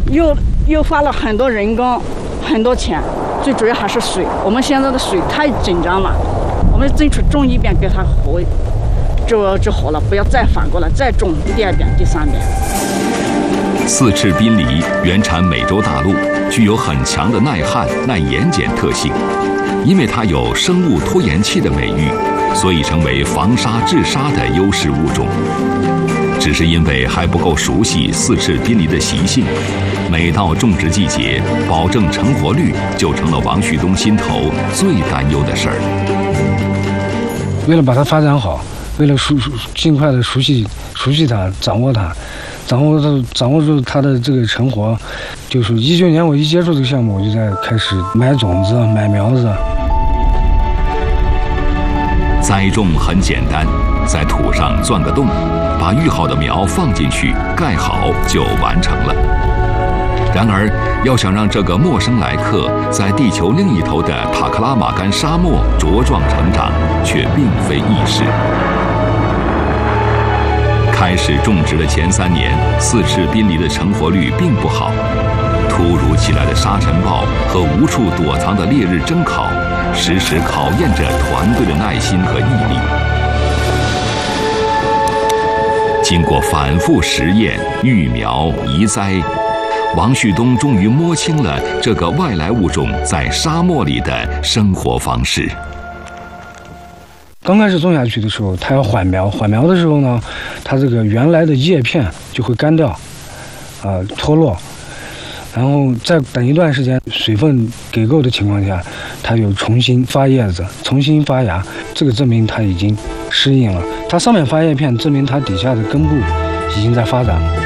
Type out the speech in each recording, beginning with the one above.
又花了很多人工，很多钱，最主要还是水。我们现在的水太紧张了，我们争取种一遍给它活，就好了，不要再反过来再种第二遍、第三遍。 四翅滨梨原产美洲大陆，具有很强的耐旱、耐盐碱特性。因为它有生物拖延器的美誉，所以成为防沙治沙的优势物种。只是因为还不够熟悉四翅滨梨的习性，每到种植季节，保证成活率就成了王旭东心头最担忧的事儿。 为了把它发展好，为了尽快的熟悉它，掌握住它的这个成活，就是19年我一接触这个项目，我就在开始买种子、买苗子。 栽种很简单，在土上钻个洞，把育好的苗放进去，盖好就完成了。然而，要想让这个陌生来客在地球另一头的塔克拉玛干沙漠茁壮成长，却并非易事。开始种植的前3年，四翅滨梨的成活率并不好。突如其来的沙尘暴和无处躲藏的烈日蒸烤，时时考验着团队的耐心和毅力。经过反复实验、育苗、移栽，王旭东终于摸清了这个外来物种在沙漠里的生活方式。 刚开始种下去的时候，它要缓苗，缓苗的时候呢，它这个原来的叶片就会干掉，脱落，然后再等一段时间，水分给够的情况下，它又重新发叶子，重新发芽，这个证明它已经适应了。它上面发叶片，证明它底下的根部已经在发展了。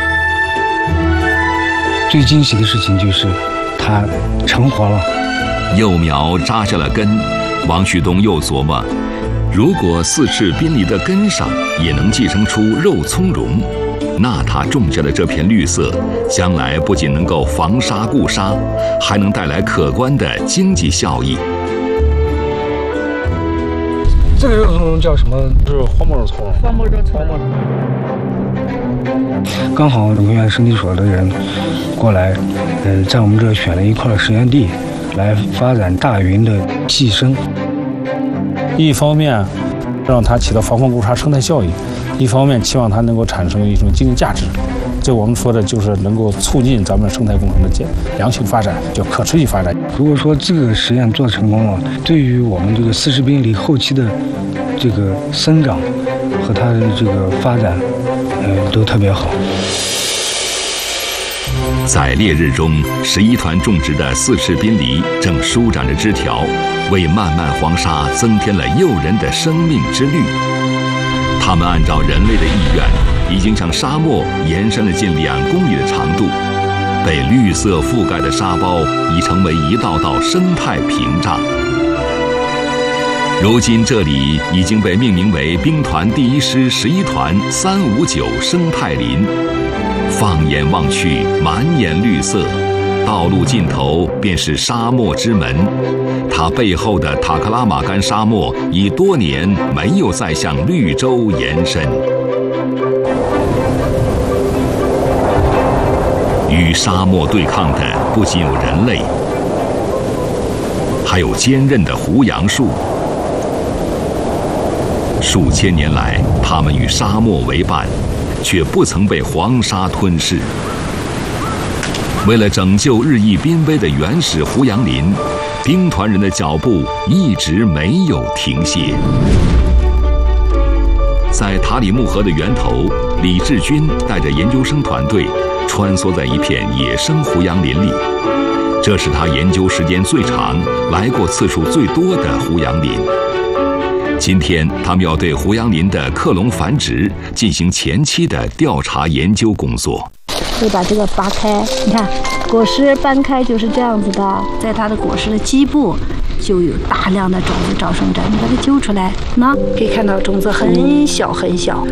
最惊喜的事情就是它成活了， 幼苗扎下了根，王旭东又琢磨，如果四翅滨梨的根上也能寄生出肉苁蓉，那他种下的这片绿色，将来不仅能够防沙固沙，还能带来可观的经济效益。 这个肉苁蓉叫什么？是黄木肉苁蓉。 黄木肉苁蓉。 刚好农科院生地所的人过来，在我们这选了一块实验地，来发展大云的寄生。 一方面让它起到防风固沙生态效益，一方面期望它能够产生一种经济价值。这我们说的就是能够促进咱们生态工程的良性发展，叫可持续发展。 如果说这个实验做成功了，对于我们这个四翅滨梨后期的这个生长和它的这个发展，都特别好。 在烈日中，11团种植的四翅滨梨正舒展着枝条，为漫漫黄沙增添了诱人的生命之绿。它们按照人类的意愿，已经向沙漠延伸了近2公里的长度，被绿色覆盖的沙包已成为一道道生态屏障。如今这里已经被命名为兵团第1师11团359生态林。放眼望去，满眼绿色，道路尽头便是沙漠之门。它背后的塔克拉玛干沙漠已多年没有再向绿洲延伸。与沙漠对抗的不仅有人类，还有坚韧的胡杨树。数千年来，它们与沙漠为伴，却不曾被黄沙吞噬。为了拯救日益濒危的原始胡杨林，兵团人的脚步一直没有停歇。在塔里木河的源头，李志军带着研究生团队穿梭在一片野生胡杨林里，这是他研究时间最长、来过次数最多的胡杨林。今天，他们要对胡杨林的克隆繁殖进行前期的调查研究工作。 会把这个扒开，你看，果实掰开就是这样子的，在它的果实的基部就有大量的种子招生着，你把它揪出来，那可以看到种子很小很小，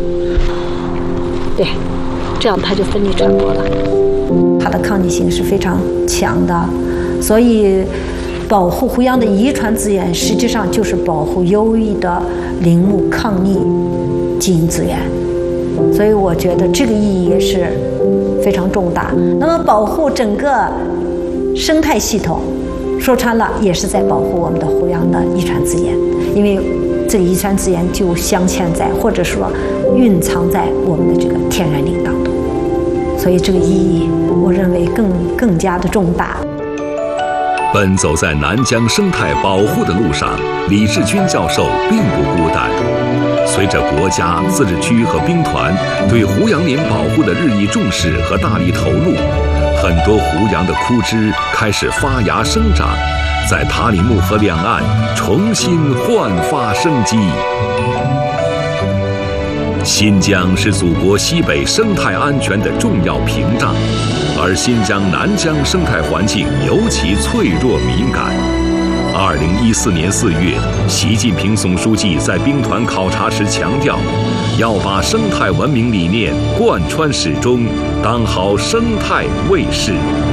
对，这样它就分离传播了。它的抗逆性是非常强的，所以保护胡杨的遗传资源，实际上就是保护优异的林木抗逆基因资源。所以我觉得这个意义也是非常重大。那么保护整个生态系统，说穿了也是在保护我们的湖洋的遗传资源，因为这个遗传资源就镶嵌在或者说蕴藏在我们的这个天然林当中，所以这个意义我认为更加的重大。 奔走在南疆生态保护的路上，李志军教授并不孤单。随着国家、自治区和兵团对湖洋林保护的日益重视和大力投入，很多湖洋的枯枝开始发芽生长，在塔里木河两岸重新焕发生机。新疆是祖国西北生态安全的重要屏障，而新疆南疆生态环境尤其脆弱敏感。2014年4月，习近平总书记在兵团考察时强调，要把生态文明理念贯穿始终，当好生态卫士。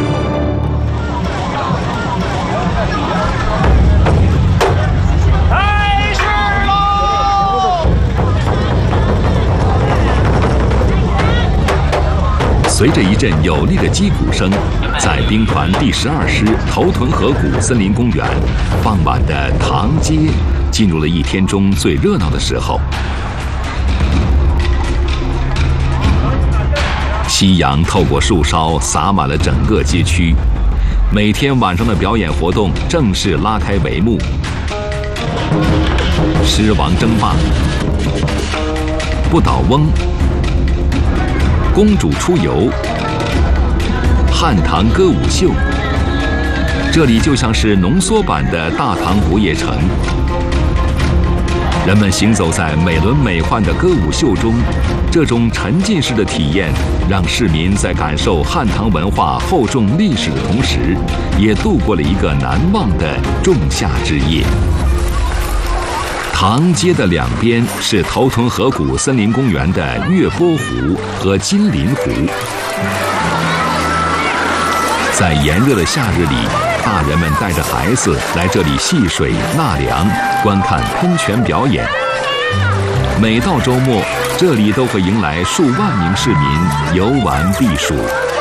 随着一阵有力的击鼓声，在兵团第12师头屯河谷森林公园，傍晚的唐街进入了一天中最热闹的时候。夕阳透过树梢洒满了整个街区，每天晚上的表演活动正式拉开帷幕。狮王争霸、不倒翁、公主出游、汉唐歌舞秀，这里就像是浓缩版的大唐不夜城。人们行走在美轮美奂的歌舞秀中，这种沉浸式的体验让市民在感受汉唐文化厚重历史的同时，也度过了一个难忘的仲夏之夜。唐街的两边是头屯河谷森林公园的月波湖和金鳞湖。在炎热的夏日里，大人们带着孩子来这里戏水纳凉，观看喷泉表演。每到周末，这里都会迎来数万名市民游玩避暑。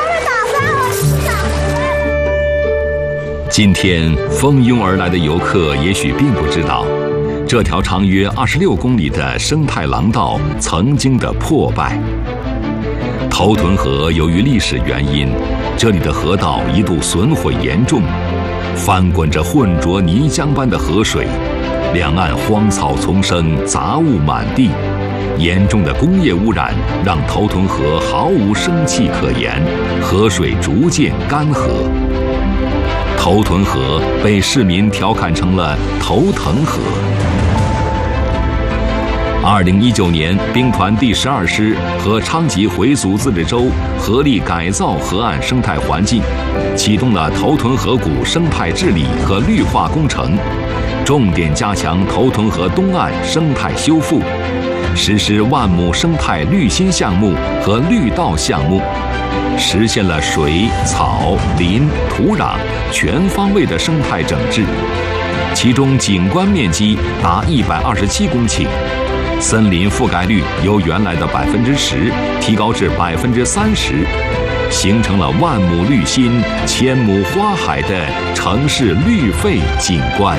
今天蜂拥而来的游客也许并不知道，这条长约26公里的生态廊道曾经的破败。头屯河由于历史原因，这里的河道一度损毁严重，翻滚着浑浊泥浆般的河水，两岸荒草丛生，杂物满地。严重的工业污染让头屯河毫无生气可言，河水逐渐干涸。头屯河被市民调侃成了头疼河。2019年，兵团第12师和昌吉回族自治州合力改造河岸生态环境，启动了头屯河谷生态治理和绿化工程，重点加强头屯河东岸生态修复，实施万亩生态绿心项目和绿道项目，实现了水、草、林、土壤全方位的生态整治，其中景观面积达127公顷。森林覆盖率由原来的10%提高至30%，形成了万亩绿心、千亩花海的城市绿肺景观。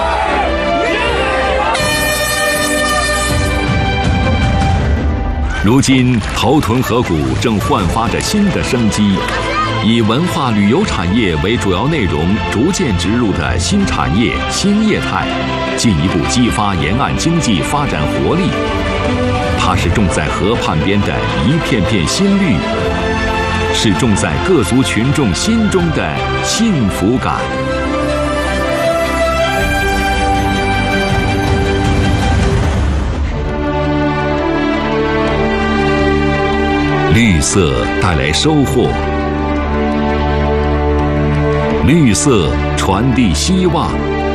如今，头屯河谷正焕发着新的生机，以文化旅游产业为主要内容，逐渐植入的新产业、新业态，进一步激发沿岸经济发展活力。它是种在河畔边的一片片新绿，是种在各族群众心中的幸福感。绿色带来收获，绿色传递希望。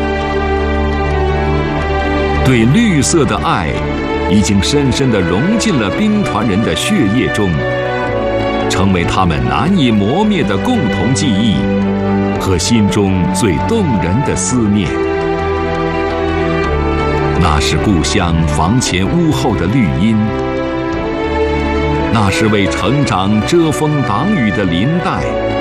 对绿色的爱已经深深地融进了兵团人的血液中，成为他们难以磨灭的共同记忆和心中最动人的思念。那是故乡房前屋后的绿荫， 那是为成长遮风挡雨的林带。